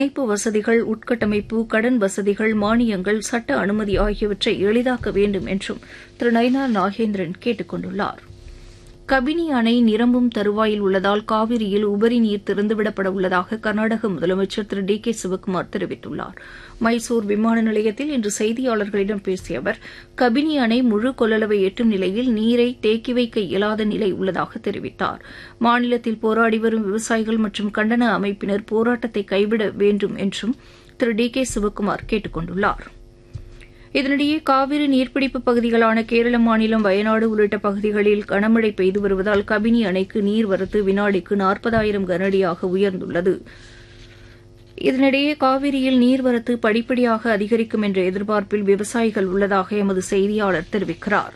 இணைப்பு வசதிகள், உட்கட்டமைப்பு, கடன் வசதிகள், மானியங்கள், சட்ட அனுமதி ஆகியவற்றை எளிதாக்க வேண்டும் என்றும் திரு நயினா நாகேந்திரன் கேட்டுக் கொண்டுள்ளார். கபினி அணை நிரம்பும் தருவாயில் உள்ளதால் காவிரியில் உபரி நீர் திறந்துவிடப்பட உள்ளதாக கர்நாடக முதலமைச்சர் திரு டி கே சிவக்குமார் தெரிவித்துள்ளார். மைசூர் விமான நிலையத்தில் இன்று செய்தியாளர்களிடம் பேசிய அவர், கபினி அணை முழு கொள்ளளவை எட்டும் நிலையில் நீரை தேக்கி வைக்க இயலாத நிலை உள்ளதாக தெரிவித்தார். மாநிலத்தில் போராடி வரும் விவசாயிகள் மற்றும் கண்டன அமைப்பினர் போராட்டத்தை கைவிட வேண்டும் என்றும் திரு டி கே சிவக்குமார் கேட்டுக் கொண்டுள்ளார். இதனிடையே காவிரி நீர்பிடிப்பு பகுதிகளான கேரள மாநிலம் வயநாடு உள்ளிட்ட பகுதிகளில் கனமழை பெய்து வருவதால் கபினி அணைக்கு நீர்வரத்து வினாடிக்கு 40,000 கனஅடியாக உயர்ந்துள்ளது. இதனிடையே காவிரியில் நீர்வரத்து படிப்படியாக அதிகரிக்கும் என்ற எதிர்பார்ப்பில் விவசாயிகள் உள்ளதாக எமது செய்தியாளர் தெரிவிக்கிறார்.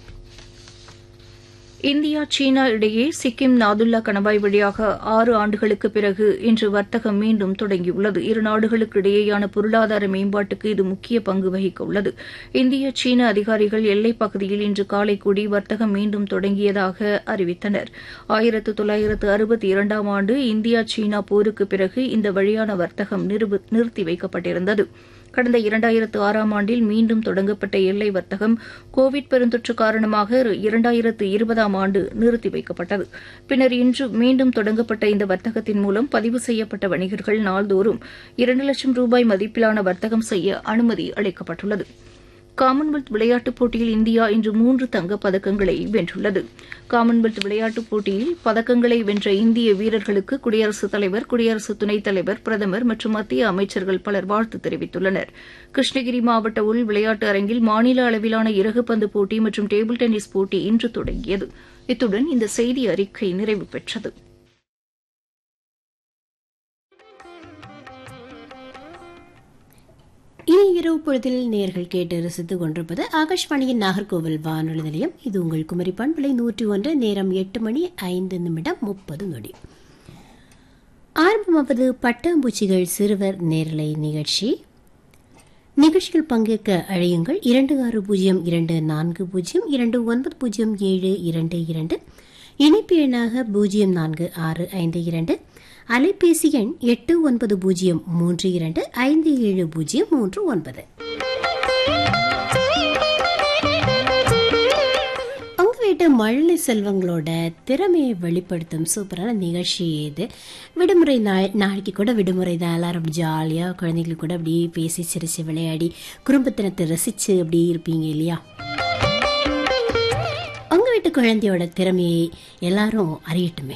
இந்தியா சீனா இடையே சிக்கிம் நாதுல்லா கணவாய் வழியாக 6 ஆண்டுகளுக்கு பிறகு இன்று வர்த்தகம் மீண்டும் தொடங்கியுள்ளது. இரு நாடுகளுக்கு இடையேயான பொருளாதார மேம்பாட்டுக்கு இது முக்கிய பங்கு வகிக்க உள்ளது. இந்திய சீன அதிகாரிகள் எல்லைப் பகுதியில் இன்று காலை கூடி வர்த்தகம் மீண்டும் தொடங்கியதாக அறிவித்தனர். 1962ஆம் ஆண்டு இந்தியா சீனா போருக்கு பிறகு இந்த வழியான வர்த்தகம் நிறுத்தி வைக்கப்பட்டிருந்தது. கடந்த 2006ஆம் ஆண்டில் மீண்டும் தொடங்கப்பட்ட எல்லை வர்த்தகம் கோவிட் பெருந்தொற்று காரணமாக 2020ஆம் ஆண்டு நிறுத்தி வைக்கப்பட்டது. பின்னர் இன்று மீண்டும் தொடங்கப்பட்ட இந்த வர்த்தகத்தின் மூலம் பதிவு செய்யப்பட்ட வணிகர்கள் நாள்தோறும் 2 லட்சம் ரூபாய் மதிப்பிலான வர்த்தகம் செய்ய அனுமதி அளிக்கப்பட்டுள்ளது. காமன்வெல்த் விளையாட்டுப் போட்டியில் இந்தியா இன்று 3 தங்கப் பதக்கங்களை வென்றுள்ளது. காமன்வெல்த் விளையாட்டுப் போட்டியில் பதக்கங்களை வென்ற இந்திய வீரர்களுக்கு குடியரசுத் தலைவர், குடியரசு துணைத் தலைவர், பிரதமர் மற்றும் மத்திய அமைச்சர்கள் பலர் வாழ்த்து தெரிவித்துள்ளனர். கிருஷ்ணகிரி மாவட்ட உள் விளையாட்டு அரங்கில் மாநில அளவிலான இறகுப்பந்து போட்டி மற்றும் டேபிள் டென்னிஸ் போட்டி இன்று தொடங்கியது. இத்துடன் இந்த செய்தி அறிக்கை நிறைவு பெற்றது. இனி இரவு பொழுதில் நேர்கள் கேட்டு ரசித்துக் கொண்டிருப்பது ஆகாஷ்வாணியின் நாகர்கோவில் வானொலி நிலையம். இது உங்கள் குமரி பண்பலை 101. நேரம் 8:30 ஆரம்பமாவது பட்டாம்பூச்சிகள் சிறுவர் நேரலை நிகழ்ச்சி. நிகழ்ச்சியில் பங்கேற்க அழையுங்கள் 264024029072. இணைப்பு எண்ணாக 046552, அலைபேசி எண் 8903257039. உங்க வீட்டு மழலை செல்வங்களோட திறமையை வெளிப்படுத்தும் சூப்பரான நிகழ்ச்சி இது. விடுமுறை நாளைக்கு கூட விடுமுறை தான். எல்லாரும் அப்படி ஜாலியாக குழந்தைங்களுக்கு கூட அப்படியே பேசி சிரிச்சு விளையாடி குடும்பத்தினத்தை ரசிச்சு அப்படி இருப்பீங்க இல்லையா? உங்க வீட்டு குழந்தையோட திறமையை எல்லாரும் அறியட்டுமே.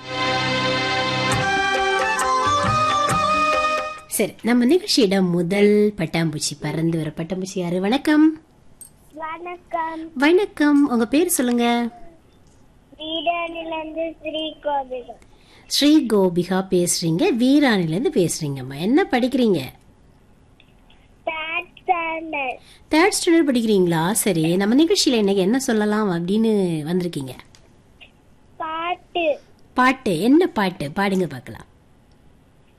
சரி, நம்ம நிகழ்ச்சியிடம் முதல் பட்டாம்பூச்சி பறந்து வர பட்டாம்பூச்சி யாரு? வணக்கம். வணக்கம். வணக்கம், உங்க பேர் சொல்லுங்க. வீரானிலிருந்து ஸ்ரீ கோபிகா. ஸ்ரீ கோபிகா பேசுறீங்க, வீரானிலிருந்து பேசுறீங்கம்மா. என்ன படிக்கிறீங்க? தேர்ட் ஸ்டாண்டர்ட் படிக்கிறீங்களா? சரி, நம்ம நிகழ்ச்சியில இன்னைக்கு என்ன சொல்லலாம் அப்படின்னு வந்திருக்கீங்க? பாட்டு. பாட்டு என்ன பாட்டு பாடுங்க பார்க்கலாம்.